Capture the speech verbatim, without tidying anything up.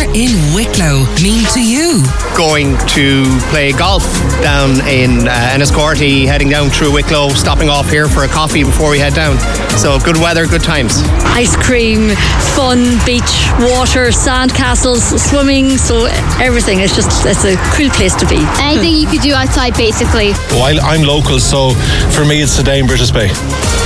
in Wicklow mean to you? Going to play golf down in uh, Enniscorthy, heading down through Wicklow, stopping off here for a coffee before we head down. So good weather, good times. Ice cream, fun, beach, water, sand castles, swimming, so everything. It's just, it's a cool place to be. Anything you could do outside, basically. Well, I'm local, so for me it's the day in British Bay.